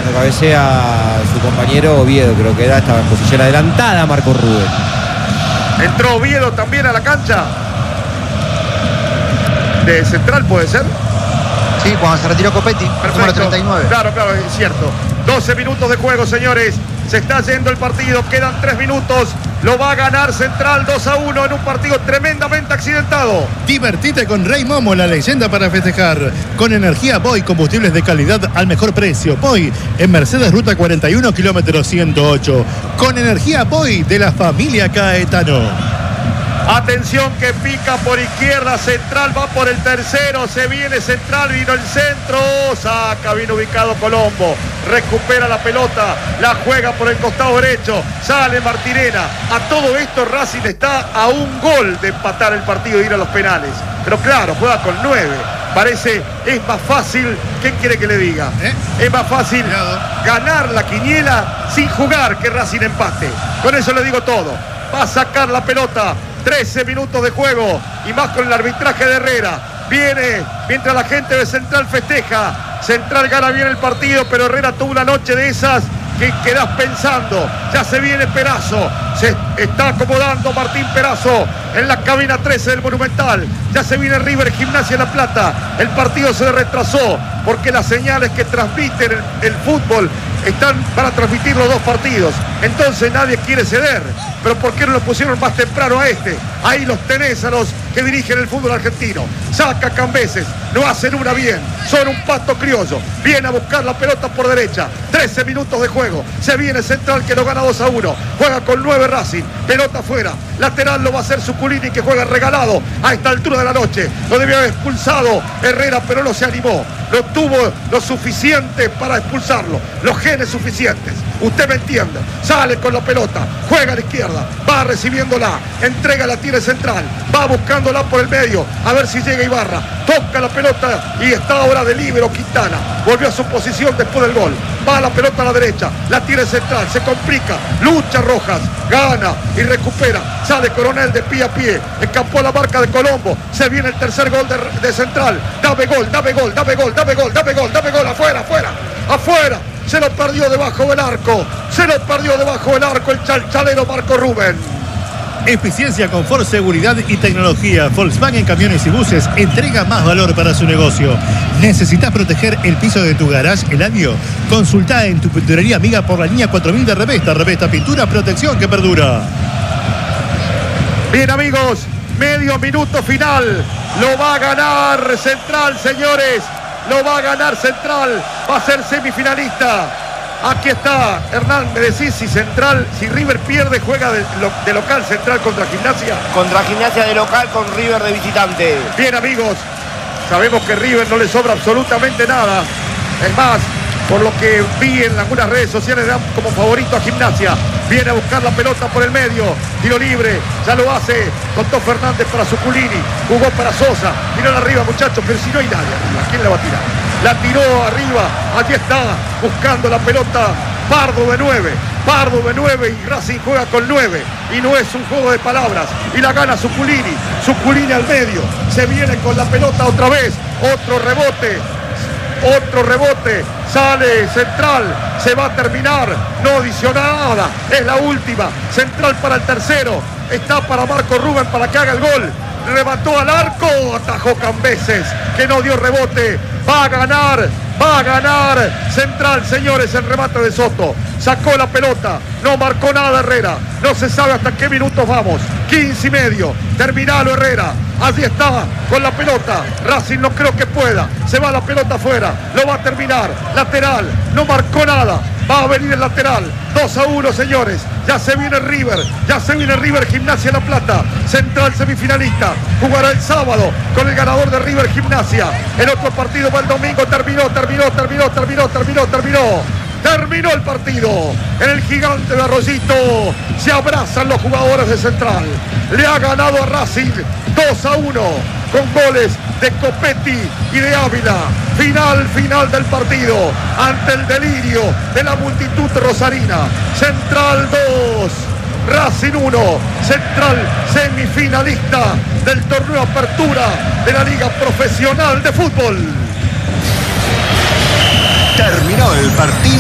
cuando cabecea su compañero Oviedo, creo que estaba en posición adelantada Marco Rubén. Entró Oviedo también a la cancha de central, ¿puede ser? Sí, cuando se retiró Copetti, número 39. Claro, es cierto. 12 minutos de juego, señores. Se está yendo el partido, quedan 3 minutos. Lo va a ganar Central 2-1 en un partido tremendamente accidentado. Divertite con Rey Momo, la leyenda para festejar. Con energía Boy, combustibles de calidad al mejor precio. Boy, en Mercedes Ruta 41, kilómetro 108. Con energía Boy de la familia Caetano. Atención que pica por izquierda, Central va por el tercero, se viene Central, vino el centro, saca, bien ubicado Colombo, recupera la pelota, la juega por el costado derecho, sale Martirena. A todo esto Racing está a un gol de empatar el partido y ir a los penales, pero claro, juega con 9. Parece, es más fácil, ¿qué quiere que le diga? Es más fácil ganar la quiniela sin jugar que Racing empate. Con eso le digo todo. Va a sacar la pelota. 13 minutos de juego y más con el arbitraje de Herrera. Viene mientras la gente de Central festeja. Central gana bien el partido, pero Herrera tuvo una noche de esas que quedás pensando. Ya se viene Perazo. Se está acomodando Martín Perazo en la cabina 13 del Monumental. Ya se viene River Gimnasia La Plata. El partido se retrasó porque las señales que transmiten el fútbol están para transmitir los dos partidos. Entonces nadie quiere ceder. Pero ¿por qué no lo pusieron más temprano a este? Ahí los tenés a los que dirigen el fútbol argentino. Saca Cambeses, no hacen una bien. Son un pato criollo. Viene a buscar la pelota por derecha. 13 minutos de juego. Se viene Central que lo gana 2-1. Juega con 9 Racing. Pelota afuera. Lateral lo va a hacer Zuculini que juega regalado a esta altura de la noche. Lo debió haber expulsado Herrera, pero no se animó. No tuvo lo suficiente para expulsarlo. Los genes suficientes. Usted me entiende. Sale con la pelota. Juega a la izquierda. Va recibiéndola. Entrega la tiene Central. Va buscándola por el medio. A ver si llega Ibarra. Toca la pelota y está ahora de líbero Quintana. Volvió a su posición después del gol. Va la pelota a la derecha. La tiene Central. Se complica. Lucha Rojas. Gana y recupera. Sale Coronel de pie a pie. Escapó la marca de Colombo. Se viene el tercer gol de Central. Dame gol, dame gol, dame gol, dame gol, dame gol, dame gol. Afuera, afuera, afuera. Se lo perdió debajo del arco. Se lo perdió debajo del arco el chalchalero Marco Rubén. Eficiencia, confort, seguridad y tecnología. Volkswagen Camiones y Buses entrega más valor para su negocio. ¿Necesitas proteger el piso de tu garage Eladio? Consulta en tu pinturería amiga por la línea 4000 de Revesta. Revesta Pintura, protección que perdura. Bien amigos, medio minuto final. Lo va a ganar Central, señores. Lo va a ganar Central. Va a ser semifinalista. Aquí está, Hernán, me decís si Central, si River pierde, juega de local Central contra Gimnasia. Contra Gimnasia de local con River de visitante. Bien amigos, sabemos que River no le sobra absolutamente nada. Es más, por lo que vi en algunas redes sociales, dan como favorito a Gimnasia. Viene a buscar la pelota por el medio, tiro libre, ya lo hace, contó Fernández para Zuculini, jugó para Sosa, tiró arriba muchachos, pero si no hay nadie arriba, ¿quién la va a tirar? La tiró arriba, allí está, buscando la pelota, Pardo de 9, Pardo de 9 y Racing juega con 9, y no es un juego de palabras, y la gana Zuculini, Zuculini al medio, se viene con la pelota otra vez, otro rebote, sale Central, se va a terminar, no dice nada, es la última, Central para el tercero, está para Marco Rubén para que haga el gol, remató al arco, atajó Cambeses, que no dio rebote, va a ganar Central, señores, el remate de Soto, sacó la pelota, no marcó nada Herrera, no se sabe hasta qué minutos vamos, 15 y medio, terminalo Herrera, allí está, con la pelota, Racing no creo que pueda, se va la pelota afuera, lo va a terminar, lateral, no marcó nada, va a venir el lateral, 2-1 señores, ya se viene River Gimnasia La Plata, Central semifinalista, jugará el sábado con el ganador de River Gimnasia, el otro partido va el domingo, terminó el partido en el Gigante de Arroyito, se abrazan los jugadores de Central, le ha ganado a Racing 2-1 con goles de Copetti y de Ávila, final del partido, ante el delirio de la multitud rosarina, Central 2, Racing 1, Central semifinalista del torneo Apertura de la Liga Profesional de Fútbol. Terminó el partido.